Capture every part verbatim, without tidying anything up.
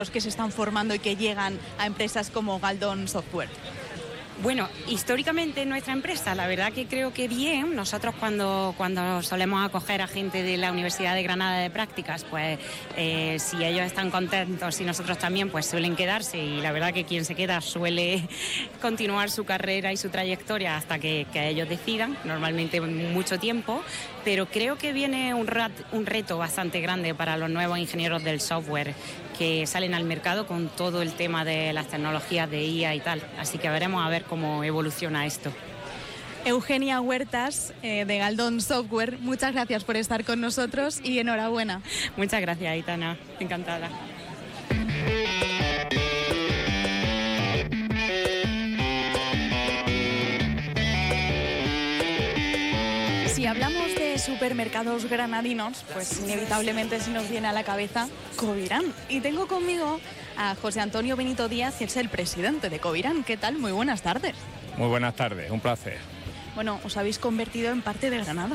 que se están formando y que llegan a empresas como Galdón Software? Bueno, históricamente en nuestra empresa, la verdad que creo que bien. Nosotros cuando, cuando solemos acoger a gente de la Universidad de Granada de prácticas, pues eh, si ellos están contentos y nosotros también, pues suelen quedarse, y la verdad que quien se queda suele continuar su carrera y su trayectoria hasta que, que ellos decidan, normalmente mucho tiempo, pero creo que viene un, rat, un reto bastante grande para los nuevos ingenieros del software que salen al mercado con todo el tema de las tecnologías de I A y tal, así que veremos a ver cómo evoluciona esto. Eugenia Huertas, eh, de Galdón Software, muchas gracias por estar con nosotros y enhorabuena. Muchas gracias, Aitana, encantada. Si hablamos de supermercados granadinos, pues inevitablemente se nos viene a la cabeza Covirán. Y tengo conmigo a José Antonio Benito Díaz, que es el presidente de Covirán. ¿Qué tal? Muy buenas tardes. Muy buenas tardes, un placer. Bueno, os habéis convertido en parte de Granada.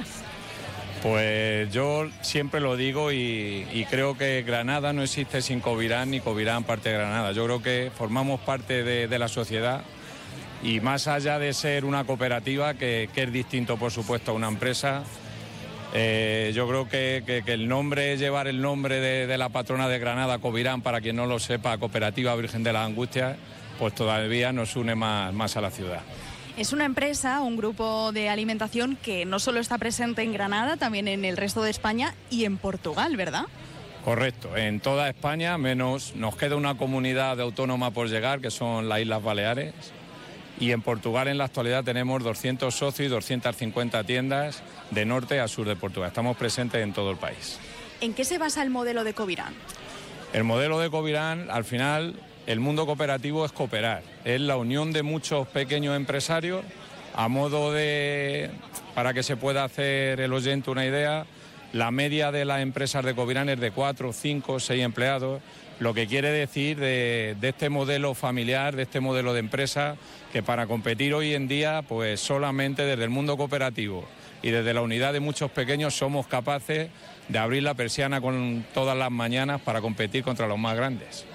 Pues yo siempre lo digo y, y creo que Granada no existe sin Covirán, ni Covirán parte de Granada. Yo creo que formamos parte de, de la sociedad. Y más allá de ser una cooperativa, que, que es distinto, por supuesto, a una empresa, eh, yo creo que, que, que el nombre, llevar el nombre de, de la patrona de Granada, Covirán, para quien no lo sepa, Cooperativa Virgen de las Angustias, pues todavía nos une más, más a la ciudad. Es una empresa, un grupo de alimentación que no solo está presente en Granada, también en el resto de España y en Portugal, ¿verdad? Correcto, en toda España, menos nos queda una comunidad autónoma por llegar, que son las Islas Baleares. Y en Portugal en la actualidad tenemos doscientos socios y doscientas cincuenta tiendas de norte a sur de Portugal. Estamos presentes en todo el país. ¿En qué se basa el modelo de Covirán? El modelo de Covirán, al final, el mundo cooperativo es cooperar. Es la unión de muchos pequeños empresarios a modo de, para que se pueda hacer el oyente una idea, la media de las empresas de Covirán es de cuatro, cinco, seis empleados, lo que quiere decir de, de este modelo familiar, de este modelo de empresa, que para competir hoy en día, pues solamente desde el mundo cooperativo y desde la unidad de muchos pequeños somos capaces de abrir la persiana con todas las mañanas para competir contra los más grandes.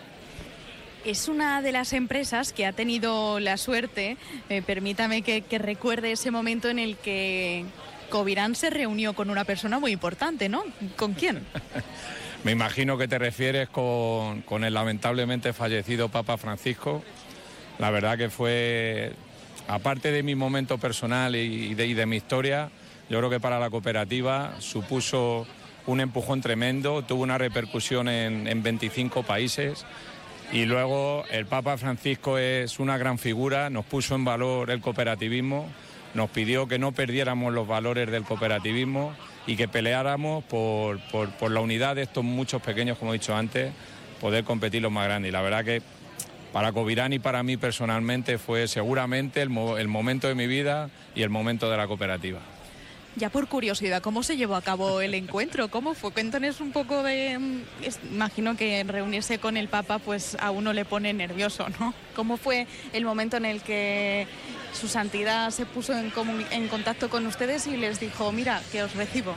Es una de las empresas que ha tenido la suerte, eh, permítame que, que recuerde ese momento en el que Covirán se reunió con una persona muy importante, ¿no? ¿Con quién? Me imagino que te refieres con, con el lamentablemente fallecido Papa Francisco. La verdad que fue, aparte de mi momento personal y de, y de mi historia, yo creo que para la cooperativa supuso un empujón tremendo, tuvo una repercusión en, en veinticinco países. Y luego el Papa Francisco es una gran figura, nos puso en valor el cooperativismo, nos pidió que no perdiéramos los valores del cooperativismo y que peleáramos por, por, por la unidad de estos muchos pequeños, como he dicho antes, poder competir los más grandes. Y la verdad que para Covirán y para mí personalmente fue seguramente el, mo- el momento de mi vida y el momento de la cooperativa. Ya por curiosidad, ¿cómo se llevó a cabo el encuentro? ¿Cómo fue? Cuéntanos un poco de... Es, imagino que reunirse con el Papa pues a uno le pone nervioso, ¿no? ¿Cómo fue el momento en el que su santidad se puso en, comun- en contacto con ustedes y les dijo, mira, que os recibo?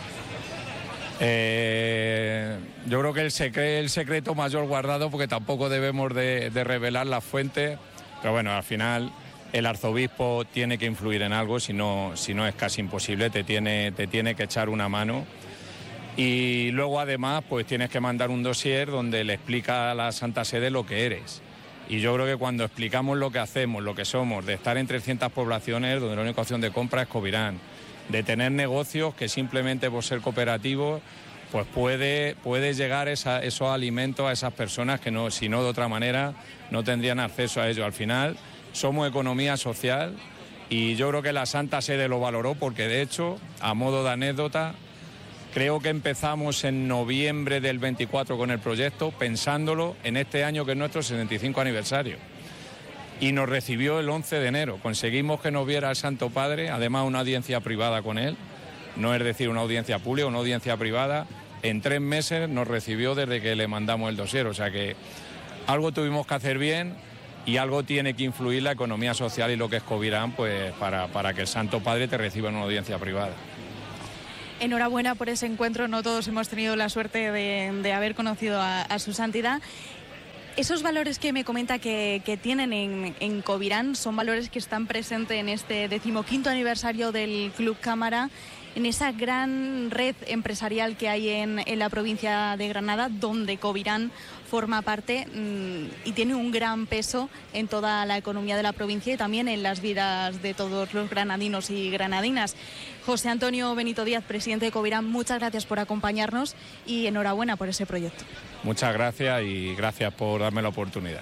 Eh, yo creo que el, secre- el secreto mayor guardado, porque tampoco debemos de, de revelar las fuentes, pero bueno, al final el arzobispo tiene que influir en algo, si no, si no es casi imposible, te tiene, te tiene que echar una mano. Y luego además pues tienes que mandar un dossier donde le explica a la Santa Sede lo que eres. Y yo creo que cuando explicamos lo que hacemos, lo que somos, de estar en trescientas poblaciones donde la única opción de compra es Covirán, de tener negocios que simplemente por ser cooperativos pues puede, puede llegar esa, esos alimentos a esas personas que no, si no de otra manera no tendrían acceso a ellos. Al final somos economía social y yo creo que la Santa Sede lo valoró porque de hecho, a modo de anécdota, creo que empezamos en noviembre del veinticuatro con el proyecto, pensándolo en este año que es nuestro setenta y cinco aniversario. Y nos recibió el once de enero. Conseguimos que nos viera el Santo Padre, además una audiencia privada con él, no es decir una audiencia pública, una audiencia privada. En tres meses nos recibió desde que le mandamos el dossier, o sea que algo tuvimos que hacer bien y algo tiene que influir la economía social y lo que es Covirán pues, para, para que el Santo Padre te reciba en una audiencia privada. Enhorabuena por ese encuentro, no todos hemos tenido la suerte de, de haber conocido a, a su santidad. Esos valores que me comenta que, que tienen en, en Covirán son valores que están presentes en este decimoquinto aniversario del Club Cámara, en esa gran red empresarial que hay en, en la provincia de Granada, donde Covirán forma parte mmm, y tiene un gran peso en toda la economía de la provincia y también en las vidas de todos los granadinos y granadinas. José Antonio Benito Díaz, presidente de Covirán, muchas gracias por acompañarnos y enhorabuena por ese proyecto. Muchas gracias y gracias por darme la oportunidad.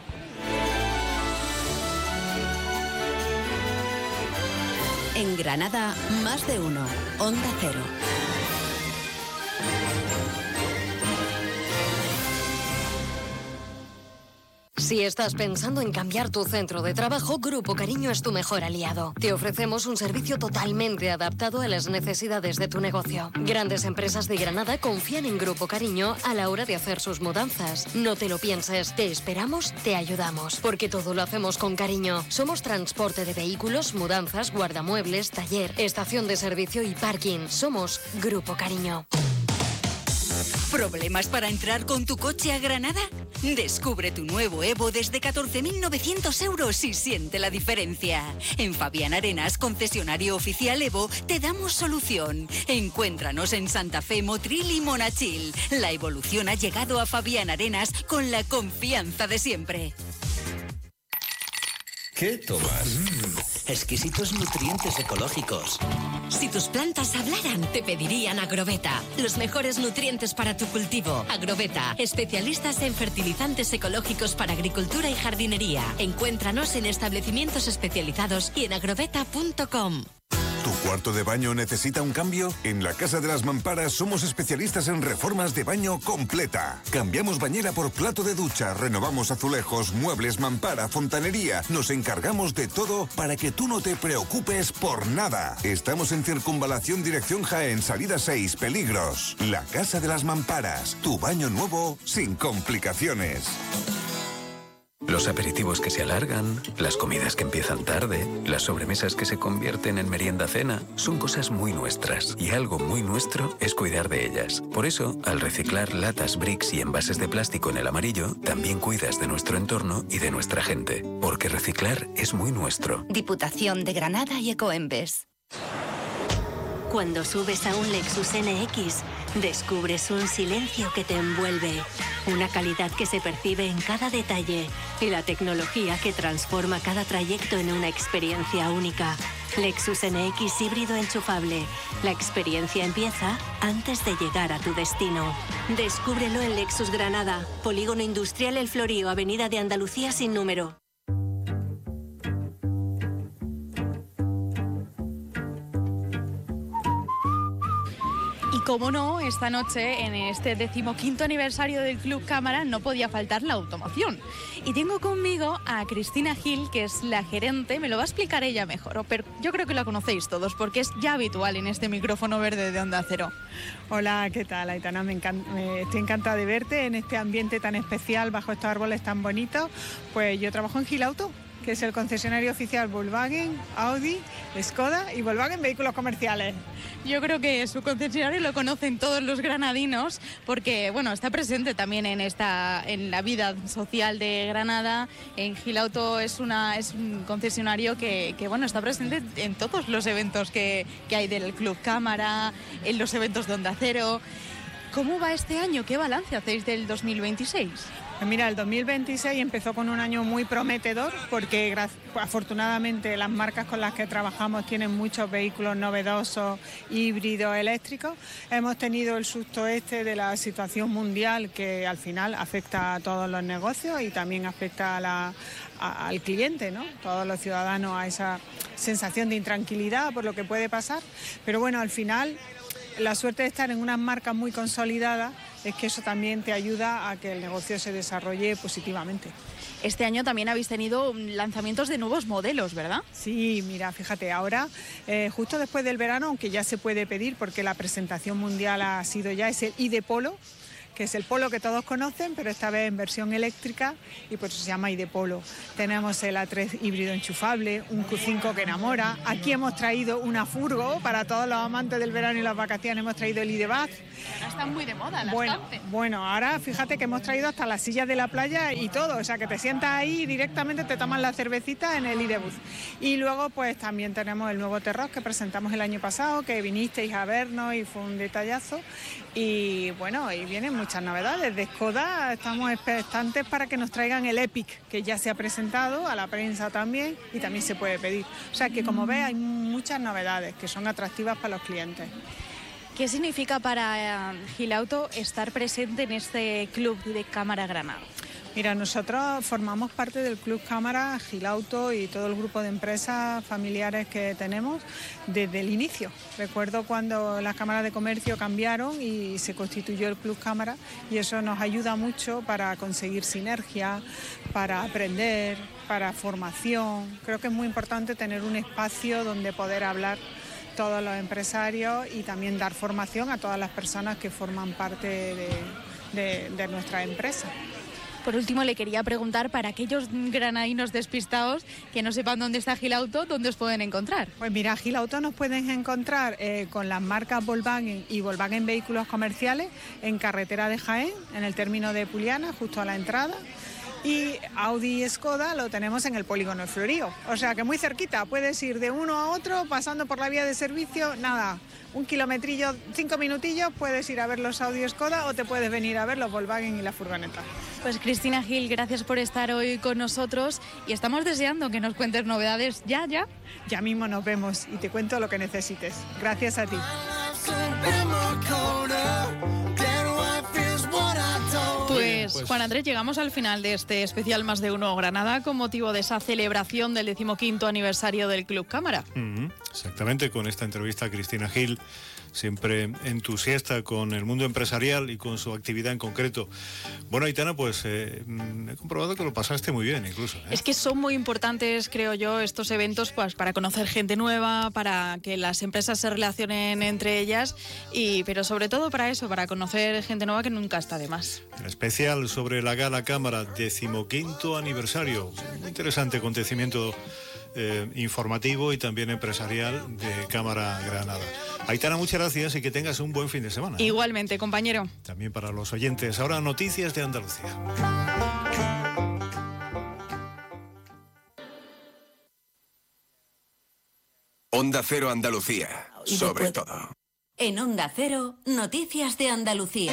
En Granada, más de uno. Onda Cero. Si estás pensando en cambiar tu centro de trabajo, Grupo Cariño es tu mejor aliado. Te ofrecemos un servicio totalmente adaptado a las necesidades de tu negocio. Grandes empresas de Granada confían en Grupo Cariño a la hora de hacer sus mudanzas. No te lo pienses, te esperamos, te ayudamos, porque todo lo hacemos con cariño. Somos transporte de vehículos, mudanzas, guardamuebles, taller, estación de servicio y parking. Somos Grupo Cariño. ¿Problemas para entrar con tu coche a Granada? Descubre tu nuevo Evo desde catorce mil novecientos euros y siente la diferencia. En Fabián Arenas, concesionario oficial Evo, te damos solución. Encuéntranos en Santa Fe, Motril y Monachil. La evolución ha llegado a Fabián Arenas con la confianza de siempre. ¿Qué tomas? Mm, exquisitos nutrientes ecológicos. Si tus plantas hablaran, te pedirían Agroveta. Los mejores nutrientes para tu cultivo. Agroveta, especialistas en fertilizantes ecológicos para agricultura y jardinería. Encuéntranos en establecimientos especializados y en agroveta punto com. ¿Tu cuarto de baño necesita un cambio? En la Casa de las Mamparas somos especialistas en reformas de baño completa. Cambiamos bañera por plato de ducha, renovamos azulejos, muebles, mampara, fontanería. Nos encargamos de todo para que tú no te preocupes por nada. Estamos en Circunvalación Dirección Jaén, salida seis, Peligros. La Casa de las Mamparas, tu baño nuevo sin complicaciones. Los aperitivos que se alargan, las comidas que empiezan tarde, las sobremesas que se convierten en merienda-cena, son cosas muy nuestras y algo muy nuestro es cuidar de ellas. Por eso, al reciclar latas, bricks y envases de plástico en el amarillo, también cuidas de nuestro entorno y de nuestra gente, porque reciclar es muy nuestro. Diputación de Granada y Ecoembes. Cuando subes a un Lexus N X, descubres un silencio que te envuelve, una calidad que se percibe en cada detalle y la tecnología que transforma cada trayecto en una experiencia única. Lexus N X híbrido enchufable. La experiencia empieza antes de llegar a tu destino. Descúbrelo en Lexus Granada, Polígono Industrial El Florío, Avenida de Andalucía sin número. Como no, esta noche, en este decimoquinto aniversario del Club Cámara, no podía faltar la automoción. Y tengo conmigo a Cristina Gil, que es la gerente, me lo va a explicar ella mejor, pero yo creo que la conocéis todos, porque es ya habitual en este micrófono verde de Onda Cero. Hola, ¿qué tal, Aitana? Me encanta, me estoy encantada de verte en este ambiente tan especial, bajo estos árboles tan bonitos. Pues yo trabajo en Gil Auto, que es el concesionario oficial Volkswagen, Audi, Skoda y Volkswagen Vehículos Comerciales. Yo creo que su concesionario lo conocen todos los granadinos porque, bueno, está presente también en esta en la vida social de Granada. En Gil Auto es una es un concesionario que, que bueno, está presente en todos los eventos que, que hay del Club Cámara, en los eventos de Onda Cero. ¿Cómo va este año? ¿Qué balance hacéis del dos mil veintiséis? Pues mira, el dos mil veintiséis empezó con un año muy prometedor porque afortunadamente las marcas con las que trabajamos tienen muchos vehículos novedosos, híbridos, eléctricos. Hemos tenido el susto este de la situación mundial que al final afecta a todos los negocios y también afecta a la, a, al cliente, ¿no? Todos los ciudadanos a esa sensación de intranquilidad por lo que puede pasar. Pero bueno, al final la suerte de estar en unas marcas muy consolidadas es que eso también te ayuda a que el negocio se desarrolle positivamente. Este año también habéis tenido lanzamientos de nuevos modelos, ¿verdad? Sí, mira, fíjate, ahora, eh, justo después del verano, aunque ya se puede pedir, porque la presentación mundial ha sido ya, es el i-de Polo, que es el Polo que todos conocen, pero esta vez en versión eléctrica y por eso se llama iDepolo. Tenemos el A tres híbrido enchufable, un Q cinco que enamora. Aquí hemos traído una furgo para todos los amantes del verano y las vacaciones, hemos traído el iDebaz. Ahora están muy de moda las Bueno, camping. bueno, ahora fíjate que hemos traído hasta las sillas de la playa y todo, o sea que te sientas ahí y directamente te tomas la cervecita en el iDebuz. Y luego pues también tenemos el nuevo Terros que presentamos el año pasado, que vinisteis a vernos y fue un detallazo. Y bueno, y vienen muchas novedades. De Skoda estamos expectantes para que nos traigan el Epic, que ya se ha presentado a la prensa también y también se puede pedir. O sea que como ves hay muchas novedades que son atractivas para los clientes. ¿Qué significa para eh, Gilauto estar presente en este Club de Cámara Granada? Mira, nosotros formamos parte del Club Cámara, Gilauto y todo el grupo de empresas familiares que tenemos desde el inicio. Recuerdo cuando las cámaras de comercio cambiaron y se constituyó el Club Cámara y eso nos ayuda mucho para conseguir sinergia, para aprender, para formación. Creo que es muy importante tener un espacio donde poder hablar todos los empresarios y también dar formación a todas las personas que forman parte de, de, de nuestra empresa. Por último, le quería preguntar para aquellos granadinos despistados que no sepan dónde está Gilauto, ¿dónde os pueden encontrar? Pues mira, Gilauto nos pueden encontrar eh, con las marcas Volkswagen y Volkswagen Vehículos Comerciales en carretera de Jaén, en el término de Puliana, justo a la entrada. Y Audi y Skoda lo tenemos en el polígono de Florío. O sea que muy cerquita, puedes ir de uno a otro pasando por la vía de servicio, nada, un kilometrillo, cinco minutillos, puedes ir a ver los Audi y Skoda o te puedes venir a ver los Volkswagen y la furgoneta. Pues Cristina Gil, gracias por estar hoy con nosotros y estamos deseando que nos cuentes novedades ya, ya. Ya mismo nos vemos y te cuento lo que necesites. Gracias a ti. Pues, pues Juan Andrés, llegamos al final de este especial Más de Uno Granada con motivo de esa celebración del decimoquinto aniversario del Club Cámara. Mm-hmm. Exactamente, con esta entrevista a Cristina Gil, siempre entusiasta con el mundo empresarial y con su actividad en concreto. Bueno, Aitana, pues eh, he comprobado que lo pasaste muy bien incluso, ¿eh? Es que son muy importantes, creo yo, estos eventos pues para conocer gente nueva, para que las empresas se relacionen entre ellas, y pero sobre todo para eso, para conocer gente nueva que nunca está de más. El especial sobre la Gala Cámara, decimoquinto aniversario. Un interesante acontecimiento Eh, informativo y también empresarial de Cámara Granada. Aitana, muchas gracias y que tengas un buen fin de semana. Igualmente, compañero. También para los oyentes. Ahora noticias de Andalucía. Onda Cero Andalucía, sobre todo. En Onda Cero, noticias de Andalucía.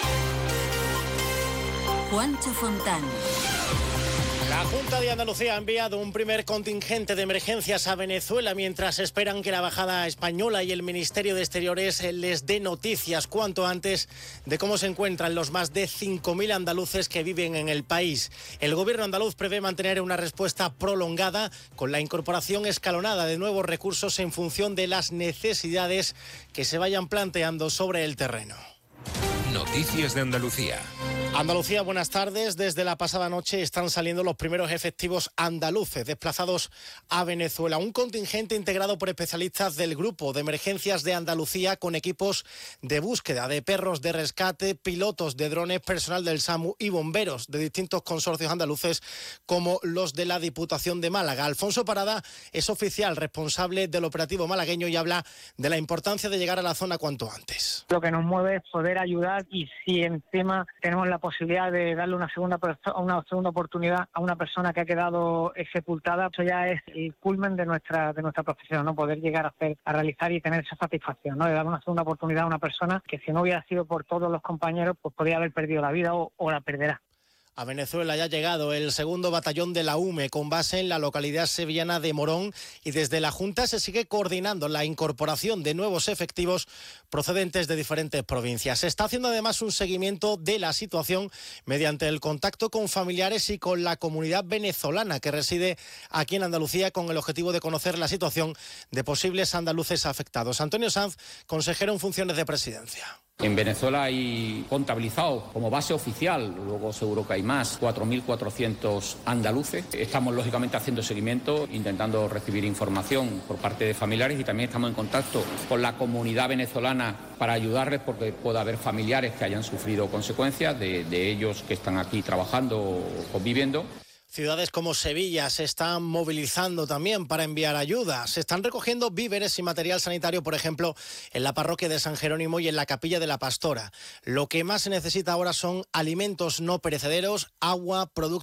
Juancho Fontán. La Junta de Andalucía ha enviado un primer contingente de emergencias a Venezuela mientras esperan que la Embajada Española y el Ministerio de Exteriores les dé noticias cuanto antes de cómo se encuentran los más de cinco mil andaluces que viven en el país. El gobierno andaluz prevé mantener una respuesta prolongada con la incorporación escalonada de nuevos recursos en función de las necesidades que se vayan planteando sobre el terreno. Noticias de Andalucía. Andalucía, buenas tardes. Desde la pasada noche están saliendo los primeros efectivos andaluces desplazados a Venezuela. Un contingente integrado por especialistas del Grupo de Emergencias de Andalucía con equipos de búsqueda de perros de rescate, pilotos de drones, personal del SAMU y bomberos de distintos consorcios andaluces como los de la Diputación de Málaga. Alfonso Parada es oficial responsable del operativo malagueño y habla de la importancia de llegar a la zona cuanto antes. Lo que nos mueve es poder ayudar y si encima tenemos la posibilidad de darle una segunda una segunda oportunidad a una persona que ha quedado sepultada, eso ya es el culmen de nuestra de nuestra profesión, ¿no? Poder llegar a hacer, a realizar y tener esa satisfacción, ¿no? De dar una segunda oportunidad a una persona que si no hubiera sido por todos los compañeros, pues podría haber perdido la vida o, o la perderá. A Venezuela ya ha llegado el segundo batallón de la U M E con base en la localidad sevillana de Morón y desde la Junta se sigue coordinando la incorporación de nuevos efectivos procedentes de diferentes provincias. Se está haciendo además un seguimiento de la situación mediante el contacto con familiares y con la comunidad venezolana que reside aquí en Andalucía con el objetivo de conocer la situación de posibles andaluces afectados. Antonio Sanz, consejero en funciones de Presidencia. En Venezuela hay contabilizados como base oficial, luego seguro que hay más, cuatro mil cuatrocientos andaluces. Estamos lógicamente haciendo seguimiento, intentando recibir información por parte de familiares y también estamos en contacto con la comunidad venezolana para ayudarles porque puede haber familiares que hayan sufrido consecuencias de, de ellos que están aquí trabajando o conviviendo. Ciudades como Sevilla se están movilizando también para enviar ayuda. Se están recogiendo víveres y material sanitario, por ejemplo, en la parroquia de San Jerónimo y en la capilla de la Pastora. Lo que más se necesita ahora son alimentos no perecederos, agua, productos